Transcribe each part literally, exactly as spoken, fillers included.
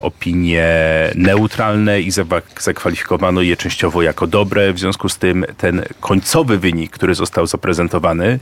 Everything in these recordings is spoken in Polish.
opinie neutralne i zakwalifikowano je częściowo jako dobre. W związku z tym ten końcowy wynik, który został zaprezentowany,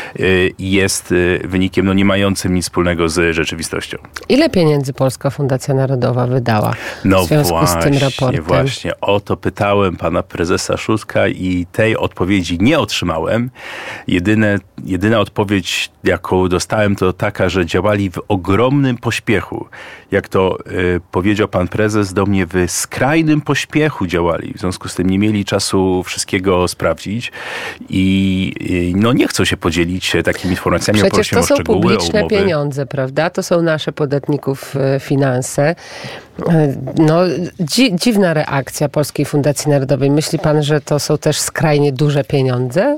jest wynikiem no, nie mającym nic wspólnego z rzeczywistością. Ile pieniędzy Polska Fundacja Narodowa wydała no w związku właśnie, z tym raportem? Właśnie, o to pytałem pana prezesa Szustka i tej odpowiedzi nie otrzymałem. Jedyne, jedyna odpowiedź, jaką dostałem, to taka, że działali w ogromnym pośpiechu. Jak to y, powiedział pan prezes do mnie, w skrajnym pośpiechu działali. W związku z tym nie mieli czasu wszystkiego sprawdzić i y, no nie chcą się podzielić takimi informacjami. Przecież to są szczegóły, publiczne pieniądze, prawda? To są nasze podatników y, finanse. No, dzi- dziwna reakcja Polskiej Fundacji Narodowej. Myśli pan, że to są też skrajnie duże pieniądze?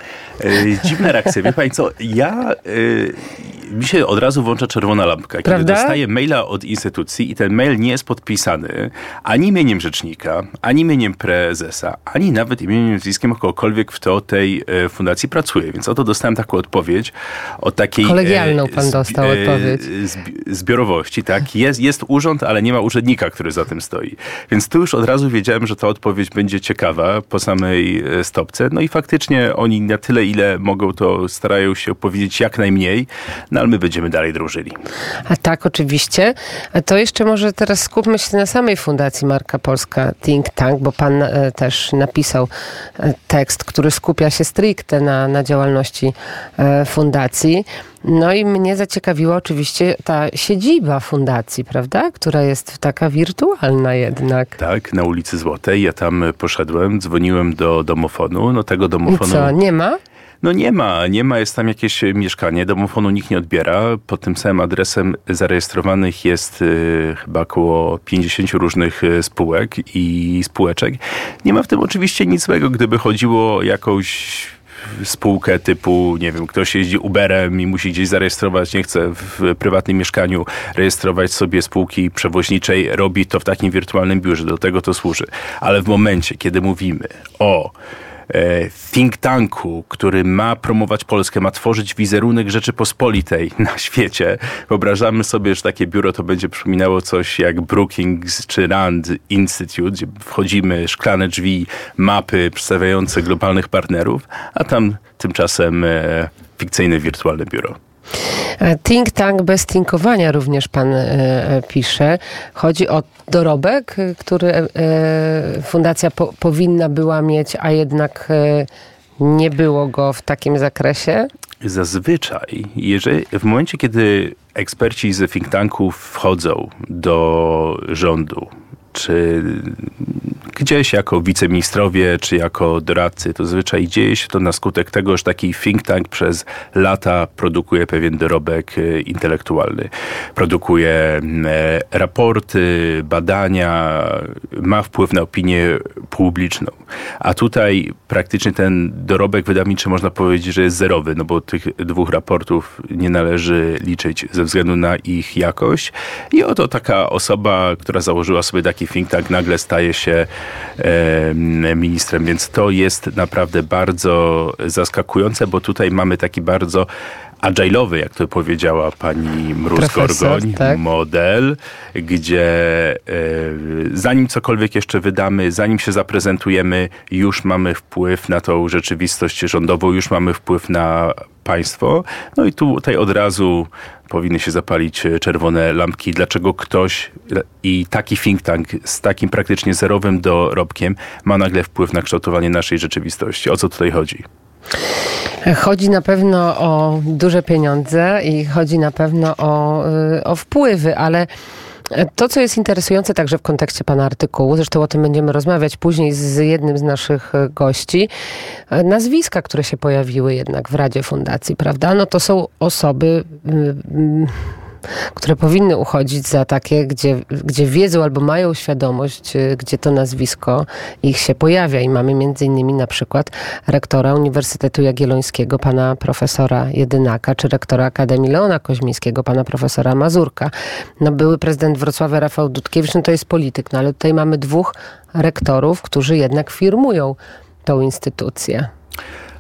Dziwna reakcja. Wie pani co, ja... Y, mi się od razu włącza czerwona lampka. Kiedy Prawda? dostaję maila od instytucji i ten mail nie jest podpisany ani imieniem rzecznika, ani imieniem prezesa, ani nawet imieniem, nazwiskiem kogokolwiek, kto tej e, fundacji pracuje. Więc oto dostałem taką odpowiedź od takiej... Kolegialną pan dostał e, odpowiedź. Zbi- zbiorowości, tak? Jest, jest urząd, ale nie ma urzędnika, który za tym stoi. Więc tu już od razu wiedziałem, że ta odpowiedź będzie ciekawa po samej stopce. No i faktycznie oni na tyle, ile mogą, to starają się opowiedzieć jak najmniej. No ale my będziemy dalej drążyli. A tak, oczywiście. A to jeszcze może teraz skupmy się na samej Fundacji Marka Polska Think Tank, bo pan e, też napisał e, tekst, który skupia się stricte na, na działalności e, fundacji. No i mnie zaciekawiła oczywiście ta siedziba fundacji, prawda? Która jest taka wirtualna jednak. Tak, na ulicy Złotej. Ja tam poszedłem, dzwoniłem do domofonu. No tego domofonu... I co, nie ma? No nie ma, nie ma, jest tam jakieś mieszkanie, domofonu nikt nie odbiera. Pod tym samym adresem zarejestrowanych jest y, chyba około pięćdziesiąt różnych y, spółek i spółeczek. Nie ma w tym oczywiście nic złego, gdyby chodziło o jakąś spółkę typu, nie wiem, ktoś jeździ Uberem i musi gdzieś zarejestrować, nie chce w prywatnym mieszkaniu rejestrować sobie spółki przewoźniczej, robi to w takim wirtualnym biurze, do tego to służy. Ale w momencie, kiedy mówimy o think tanku, który ma promować Polskę, ma tworzyć wizerunek Rzeczypospolitej na świecie. Wyobrażamy sobie, że takie biuro to będzie przypominało coś jak Brookings czy Rand Institute, gdzie wchodzimy, szklane drzwi, mapy przedstawiające globalnych partnerów, a tam tymczasem e, fikcyjne, wirtualne biuro. Think tank bez tinkowania również pan e, pisze. Chodzi o dorobek, który e, fundacja po, powinna była mieć, a jednak e, nie było go w takim zakresie? Zazwyczaj, jeżeli w momencie, kiedy eksperci z think tanków wchodzą do rządu, czy gdzieś jako wiceministrowie, czy jako doradcy, to zazwyczaj dzieje się to na skutek tego, że taki think tank przez lata produkuje pewien dorobek intelektualny. Produkuje raporty, badania, ma wpływ na opinię publiczną. A tutaj praktycznie ten dorobek wydawniczy można powiedzieć, że jest zerowy, no bo tych dwóch raportów nie należy liczyć ze względu na ich jakość. I oto taka osoba, która założyła sobie taki think tank, nagle staje się e, ministrem, więc to jest naprawdę bardzo zaskakujące, bo tutaj mamy taki bardzo agile'owy, jak to powiedziała pani Mróz-Gorgoń, tak? Model, gdzie e, zanim cokolwiek jeszcze wydamy, zanim się zaprezentujemy, już mamy wpływ na tą rzeczywistość rządową, już mamy wpływ na państwo. No i tutaj od razu powinny się zapalić czerwone lampki. Dlaczego ktoś i taki think tank z takim praktycznie zerowym dorobkiem ma nagle wpływ na kształtowanie naszej rzeczywistości? O co tutaj chodzi? Chodzi na pewno o duże pieniądze i chodzi na pewno o, o wpływy, ale to, co jest interesujące także w kontekście pana artykułu, zresztą o tym będziemy rozmawiać później z jednym z naszych gości, nazwiska, które się pojawiły jednak w Radzie Fundacji, prawda? No to są osoby, które powinny uchodzić za takie, gdzie, gdzie wiedzą albo mają świadomość, gdzie to nazwisko ich się pojawia. I mamy między innymi na przykład rektora Uniwersytetu Jagiellońskiego, pana profesora Jedynaka, czy rektora Akademii Leona Koźmińskiego, pana profesora Mazurka. No, były prezydent Wrocławia Rafał Dudkiewicz, no to jest polityk, no ale tutaj mamy dwóch rektorów, którzy jednak firmują tą instytucję.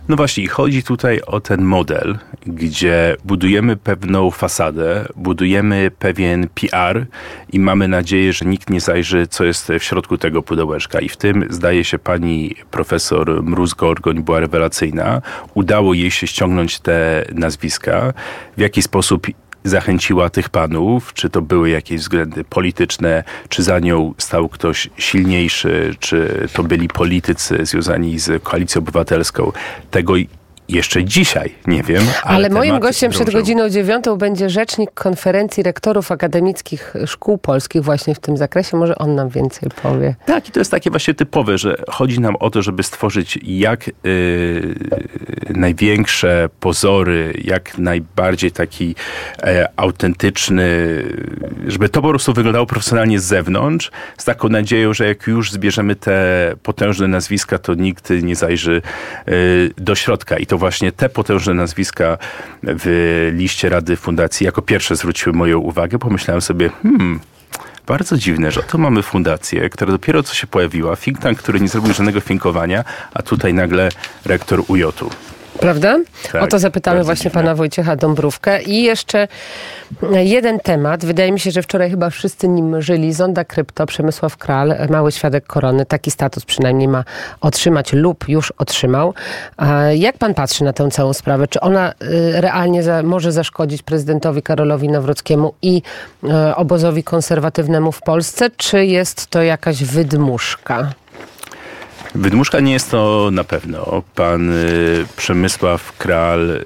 No właśnie, chodzi tutaj o ten model, gdzie budujemy pewną fasadę, budujemy pewien P R i mamy nadzieję, że nikt nie zajrzy, co jest w środku tego pudełeczka. I w tym, zdaje się, pani profesor Mróz-Gorgoń była rewelacyjna. Udało jej się ściągnąć te nazwiska. W jaki sposób zachęciła tych panów, czy to były jakieś względy polityczne, czy za nią stał ktoś silniejszy, czy to byli politycy związani z Koalicją Obywatelską. Tego jeszcze dzisiaj nie wiem. Ale, ale moim gościem drążą. przed godziną dziewiątą będzie rzecznik Konferencji Rektorów Akademickich Szkół Polskich właśnie w tym zakresie. Może on nam więcej powie. Tak, i to jest takie właśnie typowe, że chodzi nam o to, żeby stworzyć jak yy, największe pozory, jak najbardziej taki e, autentyczny, żeby to po prostu wyglądało profesjonalnie z zewnątrz, z taką nadzieją, że jak już zbierzemy te potężne nazwiska, to nikt nie zajrzy yy, do środka. I to właśnie te potężne nazwiska w liście Rady Fundacji jako pierwsze zwróciły moją uwagę. Pomyślałem sobie, hmm, bardzo dziwne, że oto mamy fundację, która dopiero co się pojawiła, think tank, który nie zrobił żadnego finkowania, a tutaj nagle rektor U J-u. Prawda? Tak, o to zapytamy właśnie dziwne. pana Wojciecha Dąbrówkę. I jeszcze jeden temat. Wydaje mi się, że wczoraj chyba wszyscy nim żyli. Zonda Krypto, Przemysław Kral, mały świadek korony. Taki status przynajmniej ma otrzymać lub już otrzymał. Jak pan patrzy na tę całą sprawę? Czy ona realnie za, może zaszkodzić prezydentowi Karolowi Nawrockiemu i obozowi konserwatywnemu w Polsce? Czy jest to jakaś wydmuszka? Wydmuszka nie jest to na pewno. Pan y, Przemysław Kral y,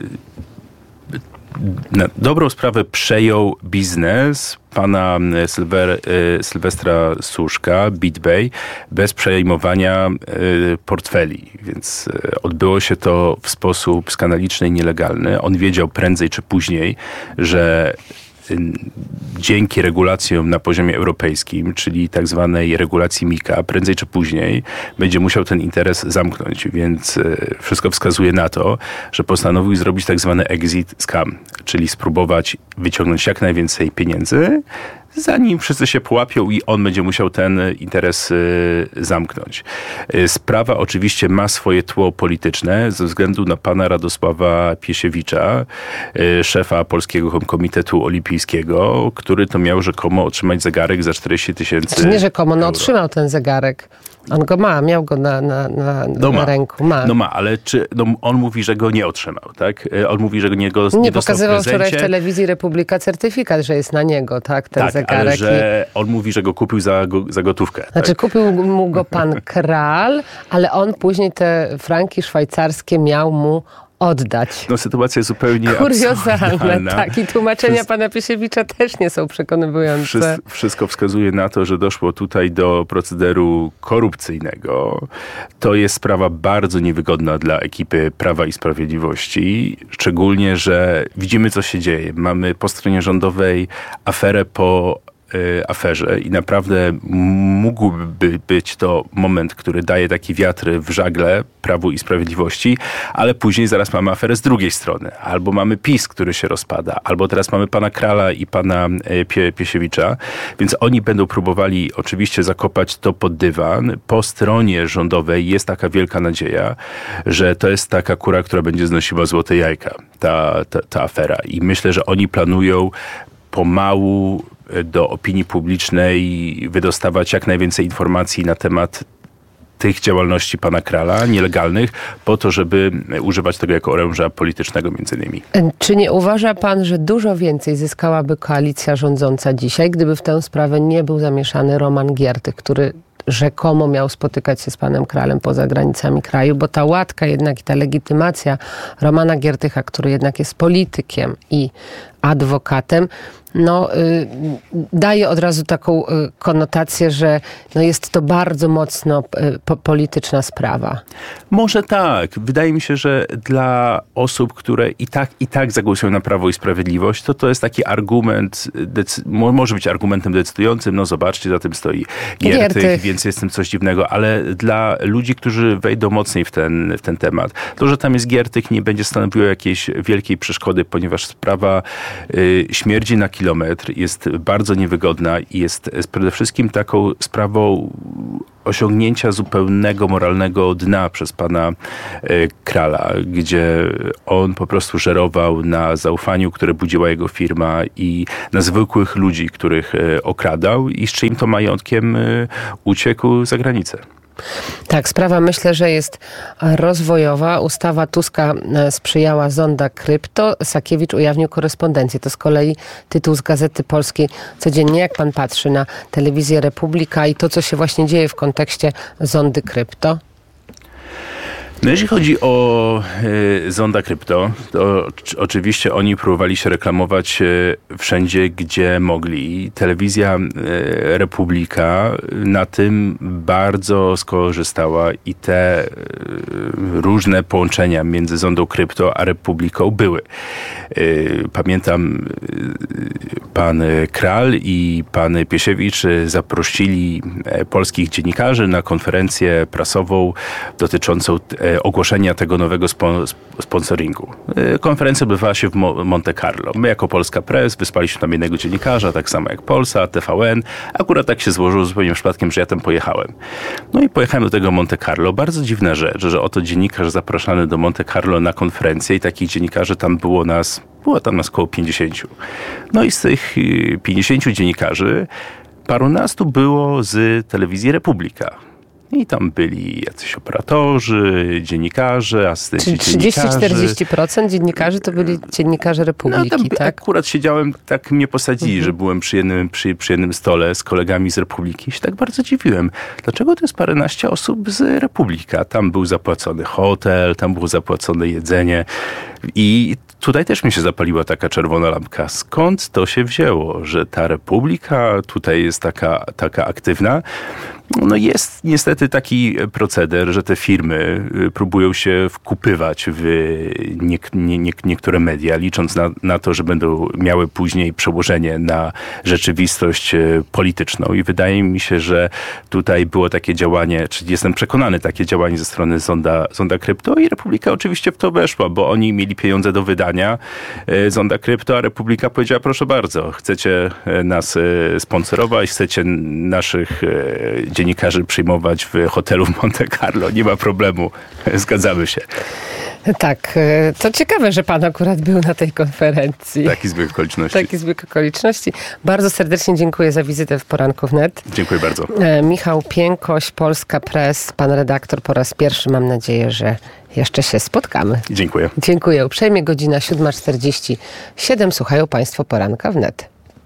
na dobrą sprawę przejął biznes pana Sylwer, y, Sylwestra Suszka, BitBay, bez przejmowania y, portfeli. Więc y, odbyło się to w sposób skandaliczny i nielegalny. On wiedział prędzej czy później, że dzięki regulacjom na poziomie europejskim, czyli tak zwanej regulacji mika, prędzej czy później będzie musiał ten interes zamknąć. Więc wszystko wskazuje na to, że postanowił zrobić tak zwany exit scam, czyli spróbować wyciągnąć jak najwięcej pieniędzy, zanim wszyscy się połapią i on będzie musiał ten interes y, zamknąć. Y, sprawa oczywiście ma swoje tło polityczne ze względu na pana Radosława Piesiewicza, y, szefa Polskiego Komitetu Olimpijskiego, który to miał rzekomo otrzymać zegarek za czterdzieści tysięcy Znaczy nie rzekomo, no euro. otrzymał ten zegarek. On go ma, miał go na, na, na, No na ma. ręku. Ma. No ma, ale czy no on mówi, że go nie otrzymał, tak? On mówi, że go nie, go, nie, Nie, dostał w pokazywał prezencie. wczoraj w telewizji Republika certyfikat, że jest na niego, tak, ten Tak, zegarek. ale że on mówi, że go kupił za, go, za gotówkę. Znaczy tak? kupił mu go pan Kral, ale on później te franki szwajcarskie miał mu oddać. No sytuacja jest zupełnie Kuriozalne, absurdalna. tak. I tłumaczenia Wszyst- pana Piesiewicza też nie są przekonywujące. Wszyst- Wszystko wskazuje na to, że doszło tutaj do procederu korupcyjnego. To jest sprawa bardzo niewygodna dla ekipy Prawa i Sprawiedliwości. Szczególnie, że widzimy, co się dzieje. Mamy po stronie rządowej aferę po aferze i naprawdę mógłby być to moment, który daje taki wiatr w żagle Prawu i Sprawiedliwości, ale później zaraz mamy aferę z drugiej strony. Albo mamy PiS, który się rozpada, albo teraz mamy pana Krala i pana Pie- Piesiewicza, więc oni będą próbowali oczywiście zakopać to pod dywan. Po stronie rządowej jest taka wielka nadzieja, że to jest taka kura, która będzie znosiła złote jajka, ta, ta, ta afera. I myślę, że oni planują pomału do opinii publicznej wydostawać jak najwięcej informacji na temat tych działalności pana Krala, nielegalnych, po to, żeby używać tego jako oręża politycznego między innymi. Czy nie uważa pan, że dużo więcej zyskałaby koalicja rządząca dzisiaj, gdyby w tę sprawę nie był zamieszany Roman Giertych, który rzekomo miał spotykać się z panem Kralem poza granicami kraju, bo ta łatka jednak i ta legitymacja Romana Giertycha, który jednak jest politykiem i adwokatem, no, y, daje od razu taką y, konotację, że no, jest to bardzo mocno y, po, polityczna sprawa. Może tak. Wydaje mi się, że dla osób, które i tak, i tak zagłosują na Prawo i Sprawiedliwość, to to jest taki argument, decy- może być argumentem decydującym. No zobaczcie, za tym stoi Giertych, Giertych. więc jest w tym coś dziwnego. Ale dla ludzi, którzy wejdą mocniej w ten, w ten temat, to, że tam jest Giertych, nie będzie stanowiło jakiejś wielkiej przeszkody, ponieważ sprawa śmierdzi na kilometr, jest bardzo niewygodna i jest przede wszystkim taką sprawą osiągnięcia zupełnego moralnego dna przez pana Kralla, gdzie on po prostu żerował na zaufaniu, które budziła jego firma i na zwykłych ludzi, których okradał i z czyim to majątkiem uciekł za granicę. Tak, sprawa myślę, że jest rozwojowa. Ustawa Tuska sprzyjała zonda krypto. Sakiewicz ujawnił korespondencję. To z kolei tytuł z Gazety Polskiej codziennie. Jak pan patrzy na telewizję Republika i to, co się właśnie dzieje w kontekście zondy krypto? No jeśli chodzi o y, zonda krypto, to oczywiście oni próbowali się reklamować y, wszędzie, gdzie mogli. Telewizja y, Republika na tym bardzo skorzystała i te y, różne połączenia między zondą krypto a Republiką były. Y, pamiętam y, pan Krall i pan Piesiewicz zaprosili polskich dziennikarzy na konferencję prasową dotyczącą ogłoszenia tego nowego spo- sponsoringu. Konferencja odbywała się w Mo- Monte Carlo. My jako Polska Press wyspaliśmy tam jednego dziennikarza, tak samo jak Polsa, T V N. Akurat tak się złożyło zupełnie przypadkiem, że ja tam pojechałem. No i pojechałem do tego Monte Carlo. Bardzo dziwna rzecz, że oto dziennikarz zapraszany do Monte Carlo na konferencję i takich dziennikarzy tam było nas, było tam nas około pięćdziesięciu. No i z tych pięćdziesięciu dziennikarzy parunastu było z telewizji Republika. I tam byli jacyś operatorzy, dziennikarze, asystenci Czyli trzydzieści do dziennikarzy. czterdziestu procent dziennikarzy to byli dziennikarze Republiki, no, tam tak? Akurat siedziałem, tak mnie posadzili, mhm. że byłem przy jednym, przy, przy jednym stole z kolegami z Republiki i się tak bardzo dziwiłem. Dlaczego to jest paręnaście osób z Republika? Tam był zapłacony hotel, tam było zapłacone jedzenie i tutaj też mi się zapaliła taka czerwona lampka. Skąd to się wzięło, że ta Republika tutaj jest taka, taka aktywna? No jest niestety taki proceder, że te firmy próbują się wkupywać w nie, nie, nie, niektóre media, licząc na, na to, że będą miały później przełożenie na rzeczywistość polityczną. I wydaje mi się, że tutaj było takie działanie, czy jestem przekonany, takie działanie ze strony Zonda, Zonda Krypto i Republika oczywiście w to weszła, bo oni mieli pieniądze do wydania Zonda Krypto, a Republika powiedziała, proszę bardzo, chcecie nas sponsorować, chcecie naszych dziennikarzy przyjmować w hotelu w Monte Carlo. Nie ma problemu. Zgadzamy się. Tak. To ciekawe, że pan akurat był na tej konferencji. Taki zbieg okoliczności. Taki zbieg okoliczności. Bardzo serdecznie dziękuję za wizytę w Poranku Wnet. Dziękuję bardzo. Michał Piękoś, Polska Press, pan redaktor po raz pierwszy. Mam nadzieję, że jeszcze się spotkamy. Dziękuję. Dziękuję uprzejmie. Godzina siódma czterdzieści siedem. Słuchają państwo Poranka Wnet.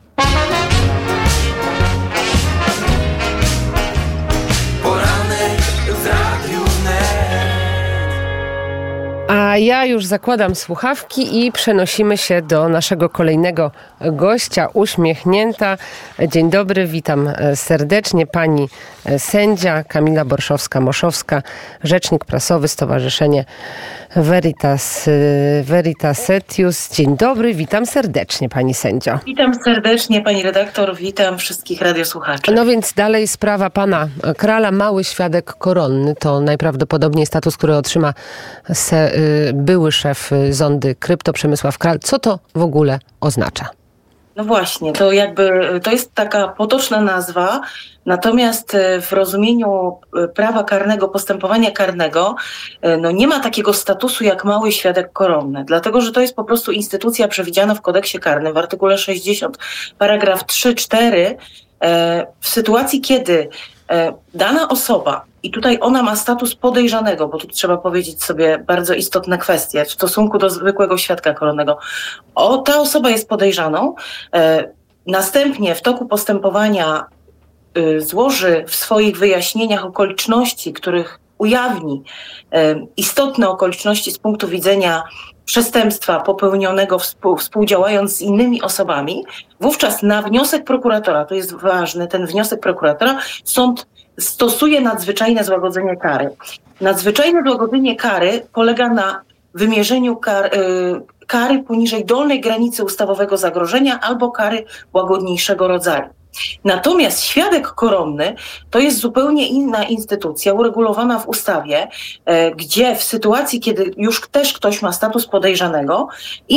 A ja już zakładam słuchawki i przenosimy się do naszego kolejnego gościa, uśmiechnięta. Dzień dobry, witam serdecznie. Pani sędzia Kamila Borszowska-Moszowska, rzecznik prasowy, Stowarzyszenie Veritas, Veritasetius. Dzień dobry, witam serdecznie pani sędzio. Witam serdecznie pani redaktor, witam wszystkich radiosłuchaczy. No więc dalej sprawa pana Kralla, mały świadek koronny. To najprawdopodobniej status, który otrzyma se, były szef zondy krypto Przemysław Krall. Co to w ogóle oznacza? No właśnie, to jakby to jest taka potoczna nazwa, natomiast w rozumieniu prawa karnego, postępowania karnego, no nie ma takiego statusu jak mały świadek koronny, dlatego że to jest po prostu instytucja przewidziana w kodeksie karnym w artykule sześćdziesiąt, paragraf trzy cztery, w sytuacji, kiedy dana osoba, i tutaj ona ma status podejrzanego, bo tu trzeba powiedzieć sobie bardzo istotne kwestie w stosunku do zwykłego świadka koronnego. O, ta osoba jest podejrzaną, e, następnie w toku postępowania y, złoży w swoich wyjaśnieniach okoliczności, których ujawni e, istotne okoliczności z punktu widzenia przestępstwa popełnionego współ, współdziałając z innymi osobami, wówczas na wniosek prokuratora, to jest ważne, ten wniosek prokuratora, sąd stosuje nadzwyczajne złagodzenie kary. Nadzwyczajne złagodzenie kary polega na wymierzeniu kar, y, kary poniżej dolnej granicy ustawowego zagrożenia albo kary łagodniejszego rodzaju. Natomiast świadek koronny to jest zupełnie inna instytucja uregulowana w ustawie, y, gdzie w sytuacji, kiedy już też ktoś ma status podejrzanego i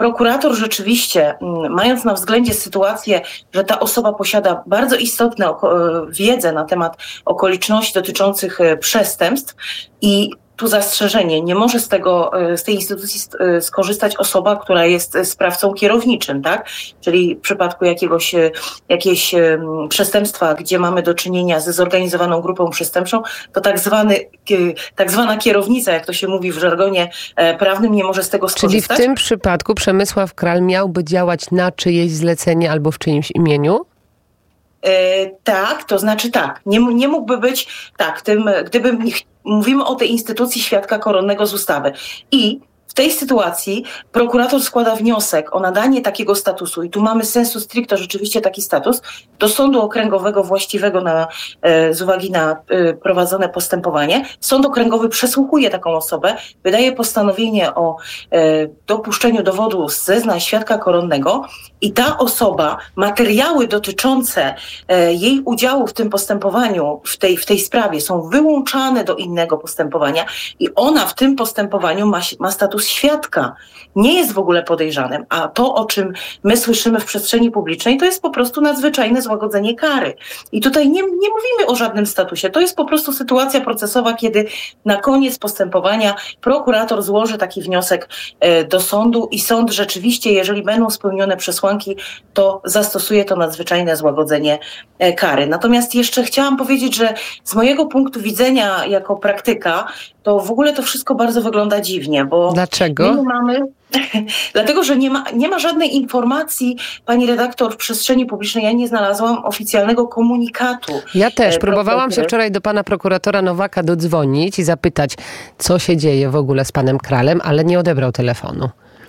prokurator rzeczywiście, mając na względzie sytuację, że ta osoba posiada bardzo istotną wiedzę na temat okoliczności dotyczących przestępstw i tu zastrzeżenie, nie może z tego, z tej instytucji skorzystać osoba, która jest sprawcą kierowniczym, tak? Czyli w przypadku jakiegoś, jakiegoś przestępstwa, gdzie mamy do czynienia ze zorganizowaną grupą przestępczą, to tak zwany, tak zwana kierownica, jak to się mówi w żargonie prawnym, nie może z tego skorzystać. Czyli w tym przypadku Przemysław Kral miałby działać na czyjeś zlecenie albo w czyimś imieniu? Yy, tak, to znaczy tak. Nie, nie mógłby być tak, tym, gdyby mówimy o tej instytucji świadka koronnego z ustawy. I w tej sytuacji prokurator składa wniosek o nadanie takiego statusu i tu mamy sensu stricto rzeczywiście taki status do sądu okręgowego właściwego na, z uwagi na prowadzone postępowanie. Sąd okręgowy przesłuchuje taką osobę, wydaje postanowienie o dopuszczeniu dowodu z zeznań świadka koronnego i ta osoba, materiały dotyczące jej udziału w tym postępowaniu, w tej, w tej sprawie są wyłączane do innego postępowania i ona w tym postępowaniu ma, ma status świadka, nie jest w ogóle podejrzanym, a to, o czym my słyszymy w przestrzeni publicznej, to jest po prostu nadzwyczajne złagodzenie kary. I tutaj nie, nie mówimy o żadnym statusie, to jest po prostu sytuacja procesowa, kiedy na koniec postępowania prokurator złoży taki wniosek do sądu i sąd rzeczywiście, jeżeli będą spełnione przesłanki, to zastosuje to nadzwyczajne złagodzenie kary. Natomiast jeszcze chciałam powiedzieć, że z mojego punktu widzenia jako praktyka, to w ogóle to wszystko bardzo wygląda dziwnie, bo dlaczego? My mamy, dlatego, że nie ma, nie ma żadnej informacji, pani redaktor, w przestrzeni publicznej. Ja nie znalazłam oficjalnego komunikatu. Ja też. Próbowałam się wczoraj do pana prokuratora Nowaka dodzwonić i zapytać, co się dzieje w ogóle z panem Kralem, ale nie odebrał telefonu.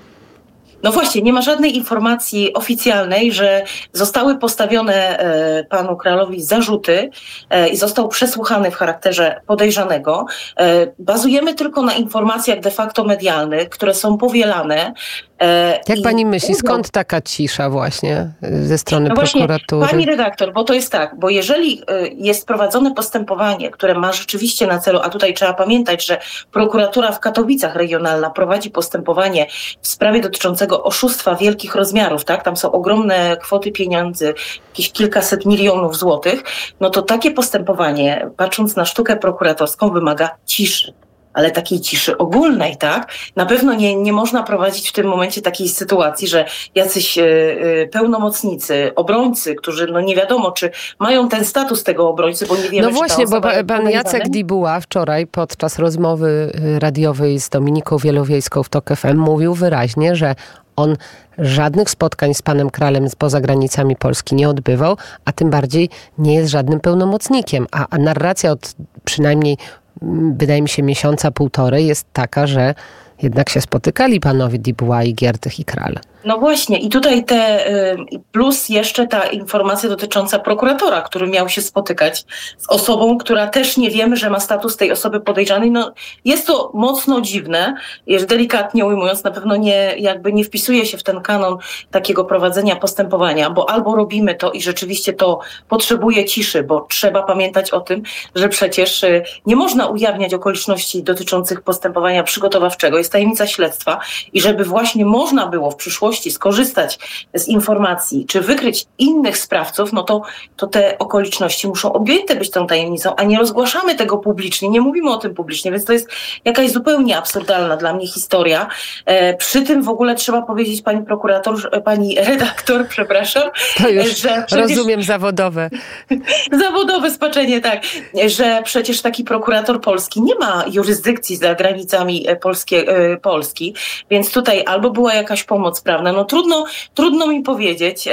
No właśnie, nie ma żadnej informacji oficjalnej, że zostały postawione e, panu Kralowi zarzuty e, i został przesłuchany w charakterze podejrzanego. E, bazujemy tylko na informacjach de facto medialnych, które są powielane. E, Jak i pani myśli, skąd taka cisza właśnie ze strony no właśnie, prokuratury? Pani redaktor, bo to jest tak, bo jeżeli jest prowadzone postępowanie, które ma rzeczywiście na celu, a tutaj trzeba pamiętać, że prokuratura w Katowicach regionalna prowadzi postępowanie w sprawie dotyczącego oszustwa wielkich rozmiarów, tak? Tam są ogromne kwoty pieniędzy, jakieś kilkaset milionów złotych, no to takie postępowanie, patrząc na sztukę prokuratorską, wymaga ciszy. Ale takiej ciszy ogólnej, tak? Na pewno nie, nie można prowadzić w tym momencie takiej sytuacji, że jacyś y, y, pełnomocnicy, obrońcy, którzy no nie wiadomo, czy mają ten status tego obrońcy, bo nie wiemy, no czy właśnie, bo pan, pan Jacek Dibuła Dibuła wczoraj podczas rozmowy radiowej z Dominiką Wielowiejską w Tok F M mówił wyraźnie, że on żadnych spotkań z panem Kralem poza granicami Polski nie odbywał, a tym bardziej nie jest żadnym pełnomocnikiem. A, a narracja od przynajmniej wydaje mi się miesiąca, półtorej jest taka, że jednak się spotykali panowie Dibuła i Giertych i Kral. No właśnie i tutaj te, plus jeszcze ta informacja dotycząca prokuratora, który miał się spotykać z osobą, która też nie wiemy, że ma status tej osoby podejrzanej. No jest to mocno dziwne, jest delikatnie ujmując, na pewno nie, jakby nie wpisuje się w ten kanon takiego prowadzenia postępowania, bo albo robimy to i rzeczywiście to potrzebuje ciszy, bo trzeba pamiętać o tym, że przecież nie można ujawniać okoliczności dotyczących postępowania przygotowawczego, jest tajemnica śledztwa i żeby właśnie można było w przyszłości skorzystać z informacji, czy wykryć innych sprawców, no to, to te okoliczności muszą objęte być tą tajemnicą, a nie rozgłaszamy tego publicznie, nie mówimy o tym publicznie, więc to jest jakaś zupełnie absurdalna dla mnie historia. E, przy tym w ogóle trzeba powiedzieć pani prokurator, pani redaktor, przepraszam, to już że przecież, rozumiem zawodowe. Zawodowe spaczenie, tak, że przecież taki prokurator polski nie ma jurysdykcji za granicami Polskie, Polski, więc tutaj albo była jakaś pomoc prawna, no trudno, trudno mi powiedzieć,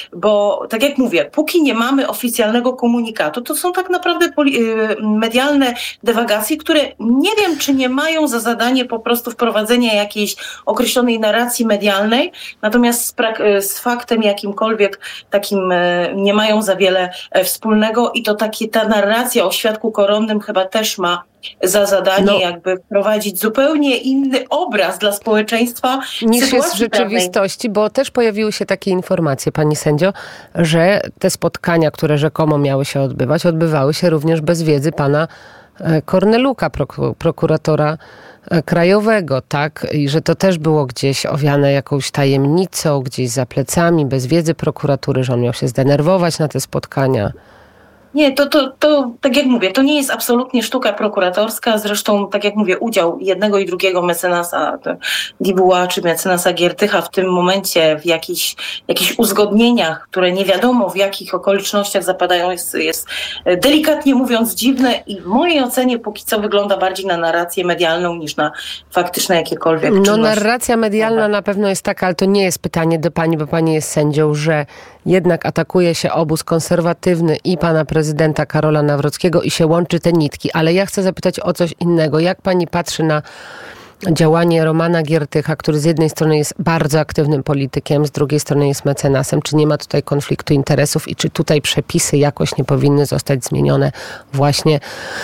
bo tak jak mówię, póki nie mamy oficjalnego komunikatu, to są tak naprawdę medialne dywagacje, które nie wiem, czy nie mają za zadanie po prostu wprowadzenia jakiejś określonej narracji medialnej, natomiast z, prak- z faktem jakimkolwiek takim nie mają za wiele wspólnego i to takie, ta narracja o świadku koronnym chyba też ma za zadanie no, jakby wprowadzić zupełnie inny obraz dla społeczeństwa niż jest w rzeczywistości, pewnej. Bo też pojawiły się takie informacje, pani sędzio, że te spotkania, które rzekomo miały się odbywać, odbywały się również bez wiedzy pana Korneluka, prokuratora krajowego, tak? I że to też było gdzieś owiane jakąś tajemnicą, gdzieś za plecami, bez wiedzy prokuratury, że on miał się zdenerwować na te spotkania. Nie, to, to, to tak jak mówię, to nie jest absolutnie sztuka prokuratorska. Zresztą, tak jak mówię, udział jednego i drugiego mecenasa Dibuła czy mecenasa Giertycha w tym momencie w jakichś, jakichś uzgodnieniach, które nie wiadomo w jakich okolicznościach zapadają, jest, jest delikatnie mówiąc dziwne i w mojej ocenie póki co wygląda bardziej na narrację medialną niż na faktyczne jakiekolwiek No czynności. narracja medialna na pewno jest taka, ale to nie jest pytanie do pani, bo pani jest sędzią, że jednak atakuje się obóz konserwatywny i pana prezydenta Karola Nawrockiego i się łączy te nitki. Ale ja chcę zapytać o coś innego. Jak pani patrzy na działanie Romana Giertycha, który z jednej strony jest bardzo aktywnym politykiem, z drugiej strony jest mecenasem? Czy nie ma tutaj konfliktu interesów i czy tutaj przepisy jakoś nie powinny zostać zmienione właśnie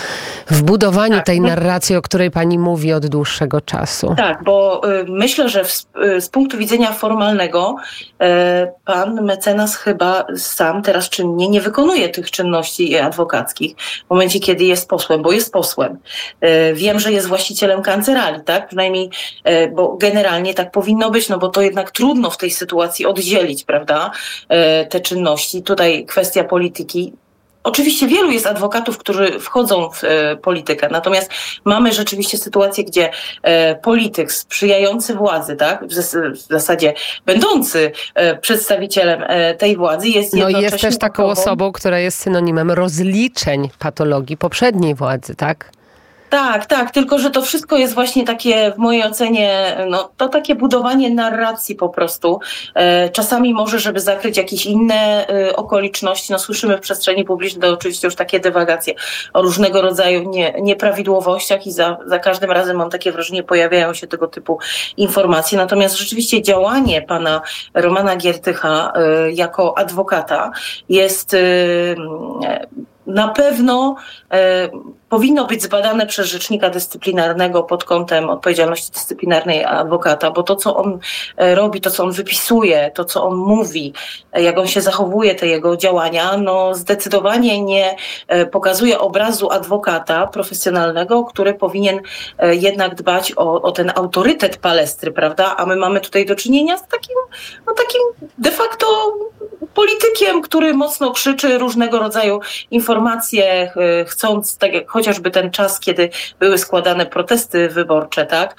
w budowaniu tak, tej narracji, o której pani mówi od dłuższego czasu? Tak, bo y, myślę, że w, y, z punktu widzenia formalnego y, pan mecenas chyba sam teraz czynnie nie wykonuje tych czynności adwokackich w momencie, kiedy jest posłem, bo jest posłem. Y, wiem, że jest właścicielem kancelarii, tak? Przynajmniej, y, bo generalnie tak powinno być, no bo to jednak trudno w tej sytuacji oddzielić, prawda, y, te czynności. Tutaj kwestia polityki. Oczywiście wielu jest adwokatów, którzy wchodzą w e, politykę, natomiast mamy rzeczywiście sytuację, gdzie e, polityk sprzyjający władzy, tak, w, zas- w zasadzie będący e, przedstawicielem e, tej władzy jest No jednocześnie... i jest też taką osobą, która jest synonimem rozliczeń patologii poprzedniej władzy, tak? Tak, tak, tylko że to wszystko jest właśnie takie, w mojej ocenie, no to takie budowanie narracji po prostu. E, czasami może, żeby zakryć jakieś inne e, okoliczności, no słyszymy w przestrzeni publicznej to oczywiście już takie dywagacje o różnego rodzaju nie, nieprawidłowościach i za, za każdym razem mam takie wrażenie, pojawiają się tego typu informacje. Natomiast rzeczywiście działanie pana Romana Giertycha e, jako adwokata jest e, na pewno e, powinno być zbadane przez rzecznika dyscyplinarnego pod kątem odpowiedzialności dyscyplinarnej adwokata, bo to, co on e, robi, to, co on wypisuje, to, co on mówi, e, jak on się zachowuje, te jego działania, no zdecydowanie nie e, pokazuje obrazu adwokata profesjonalnego, który powinien e, jednak dbać o, o ten autorytet palestry, prawda? A my mamy tutaj do czynienia z takim, no takim de facto politykiem, który mocno krzyczy różnego rodzaju informacje, chcąc, tak jak chociażby ten czas, kiedy były składane protesty wyborcze, tak,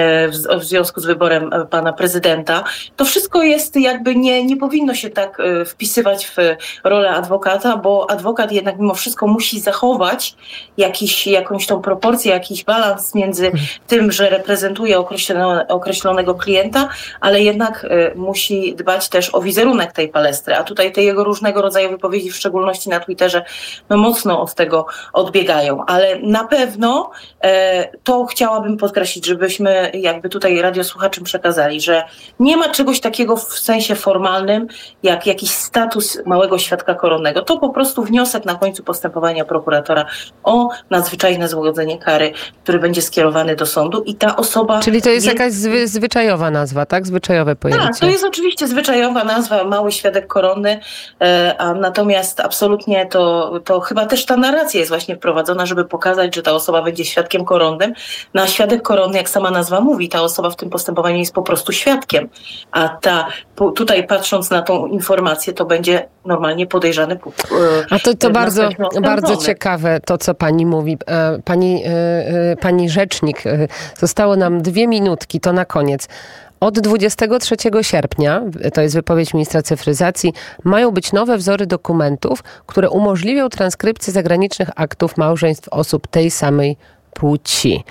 w, w związku z wyborem pana prezydenta, to wszystko jest jakby nie, nie powinno się tak wpisywać w rolę adwokata, bo adwokat jednak mimo wszystko musi zachować jakiś, jakąś tą proporcję, jakiś balans między tym, że reprezentuje określone, określonego klienta, ale jednak musi dbać też o wizerunek tej palestry. A tutaj te jego różnego rodzaju wypowiedzi, w szczególności na Twitterze, no mocno od tego odbiegają. Ale na pewno e, to chciałabym podkreślić, żebyśmy jakby tutaj radiosłuchaczom przekazali, że nie ma czegoś takiego w sensie formalnym, jak jakiś status małego świadka koronnego. To po prostu wniosek na końcu postępowania prokuratora o nadzwyczajne złagodzenie kary, który będzie skierowany do sądu i ta osoba... Czyli to jest nie... jakaś zwy, zwyczajowa nazwa, tak? Zwyczajowe pojęcie. Tak, to jest oczywiście zwyczajowa nazwa, mały świadek koronny, e, a natomiast absolutnie to, to chyba też ta narracja jest właśnie wprowadzona, żeby pokazać, że ta osoba będzie świadkiem koronnym. No a świadek koronny, jak sama nazwa mówi, ta osoba w tym postępowaniu jest po prostu świadkiem. A ta, po, tutaj patrząc na tą informację, to będzie normalnie podejrzany. E, a to, to bardzo, bardzo ciekawe to, co pani mówi. E, pani, e, pani rzecznik, e, zostało nam dwie minutki, to na koniec. Od dwudziestego trzeciego sierpnia, to jest wypowiedź ministra cyfryzacji, mają być nowe wzory dokumentów, które umożliwią transkrypcję zagranicznych aktów małżeństw osób tej samej płci.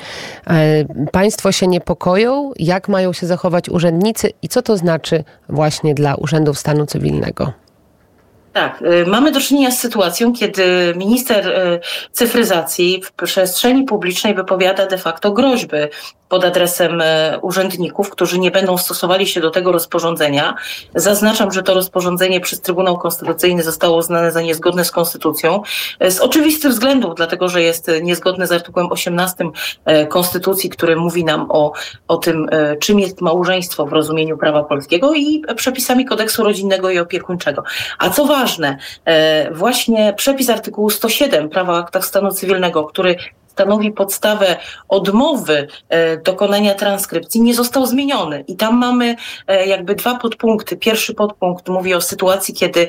Państwo się niepokoją, jak mają się zachować urzędnicy i co to znaczy właśnie dla urzędów stanu cywilnego? Tak, mamy do czynienia z sytuacją, kiedy minister cyfryzacji w przestrzeni publicznej wypowiada de facto groźby pod adresem urzędników, którzy nie będą stosowali się do tego rozporządzenia. Zaznaczam, że to rozporządzenie przez Trybunał Konstytucyjny zostało uznane za niezgodne z Konstytucją. Z oczywistych względów, dlatego że jest niezgodne z artykułem osiemnastym Konstytucji, który mówi nam o, o tym, czym jest małżeństwo w rozumieniu prawa polskiego i przepisami kodeksu rodzinnego i opiekuńczego. A co ważne, właśnie przepis artykułu sto siedem prawa o aktach stanu cywilnego, który stanowi podstawę odmowy dokonania transkrypcji, nie został zmieniony. I tam mamy jakby dwa podpunkty. Pierwszy podpunkt mówi o sytuacji, kiedy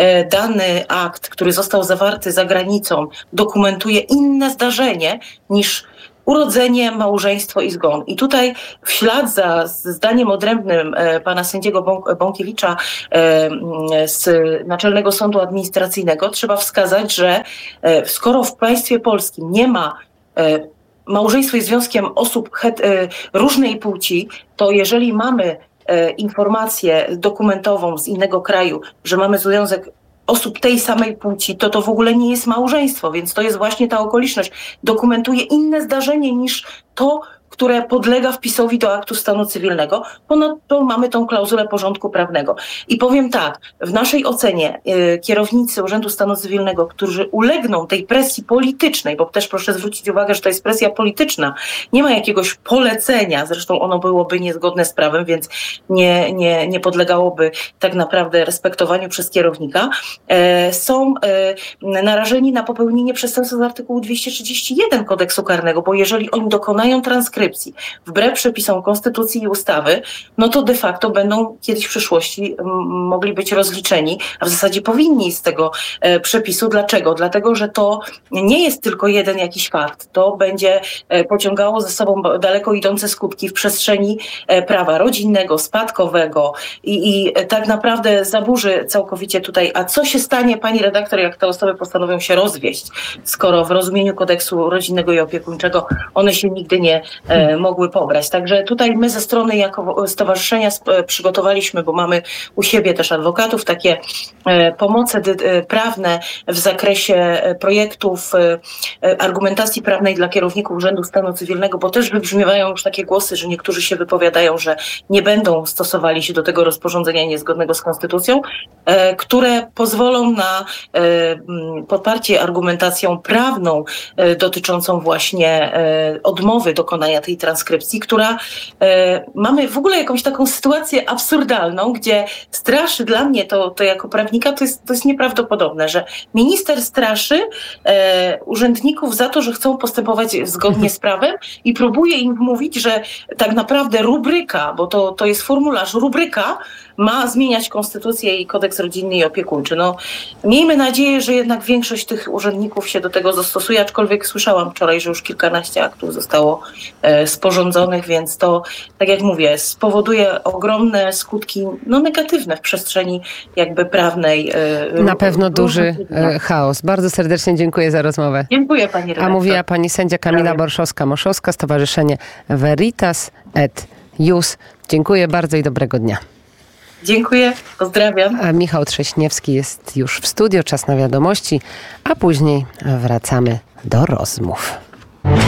dany akt, który został zawarty za granicą, dokumentuje inne zdarzenie niż urodzenie, małżeństwo i zgon. I tutaj w ślad za zdaniem odrębnym e, pana sędziego Bąkiewicza e, z Naczelnego Sądu Administracyjnego trzeba wskazać, że e, skoro w państwie polskim nie ma e, małżeństwo jest związkiem osób het, e, różnej płci, to jeżeli mamy e, informację dokumentową z innego kraju, że mamy związek osób tej samej płci, to to w ogóle nie jest małżeństwo, więc to jest właśnie ta okoliczność. Dokumentuje inne zdarzenie niż to, które podlega wpisowi do aktu stanu cywilnego. Ponadto mamy tą klauzulę porządku prawnego. I powiem tak, w naszej ocenie y, kierownicy Urzędu Stanu Cywilnego, którzy ulegną tej presji politycznej, bo też proszę zwrócić uwagę, że to jest presja polityczna, nie ma jakiegoś polecenia, zresztą ono byłoby niezgodne z prawem, więc nie, nie, nie podlegałoby tak naprawdę respektowaniu przez kierownika, y, są y, narażeni na popełnienie przestępstwa z artykułu dwieście trzydzieści jeden Kodeksu Karnego, bo jeżeli oni dokonają transkrypcji wbrew przepisom konstytucji i ustawy, no to de facto będą kiedyś w przyszłości m, mogli być rozliczeni, a w zasadzie powinni z tego e, przepisu. Dlaczego? Dlatego, że to nie jest tylko jeden jakiś fakt. To będzie e, pociągało ze sobą daleko idące skutki w przestrzeni e, prawa rodzinnego, spadkowego i, i e, tak naprawdę zaburzy całkowicie tutaj. A co się stanie, pani redaktor, jak te osoby postanowią się rozwieść, skoro w rozumieniu kodeksu rodzinnego i opiekuńczego one się nigdy nie e, mogły pobrać. Także tutaj my ze strony jako stowarzyszenia przygotowaliśmy, bo mamy u siebie też adwokatów, takie pomoce prawne w zakresie projektów argumentacji prawnej dla kierowników Urzędu Stanu Cywilnego, bo też wybrzmiewają już takie głosy, że niektórzy się wypowiadają, że nie będą stosowali się do tego rozporządzenia niezgodnego z konstytucją, które pozwolą na poparcie argumentacją prawną dotyczącą właśnie odmowy dokonania tej transkrypcji, która e, mamy w ogóle jakąś taką sytuację absurdalną, gdzie straszy dla mnie to, to jako prawnika to jest, to jest nieprawdopodobne, że minister straszy e, urzędników za to, że chcą postępować zgodnie z prawem i próbuje im mówić, że tak naprawdę rubryka, bo to, to jest formularz, rubryka ma zmieniać konstytucję i kodeks rodzinny i opiekuńczy. No, miejmy nadzieję, że jednak większość tych urzędników się do tego zastosuje, aczkolwiek słyszałam wczoraj, że już kilkanaście aktów zostało e, sporządzonych, więc to, tak jak mówię, spowoduje ogromne skutki no, negatywne w przestrzeni jakby prawnej. E, Na pewno duży e, chaos. Bardzo serdecznie dziękuję za rozmowę. Dziękuję pani redaktor. A mówiła pani sędzia Kamila Borszowska-Moszowska, Stowarzyszenie Veritas et Ius. Dziękuję bardzo i dobrego dnia. Dziękuję, pozdrawiam. A Michał Trześniewski jest już w studio, czas na wiadomości, a później wracamy do rozmów.